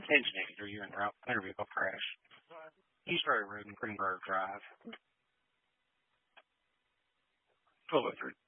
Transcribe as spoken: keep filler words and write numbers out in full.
Engine or you in a motor vehicle crash. East Ferry Road and Greenberg Drive. twelve oh three.